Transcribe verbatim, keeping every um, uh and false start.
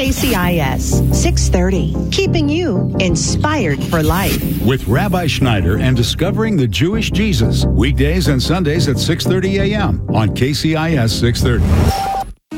K C I S six thirty, keeping you inspired for life. With Rabbi Schneider and Discovering the Jewish Jesus, weekdays and Sundays at six thirty a.m. on K C I S six thirty.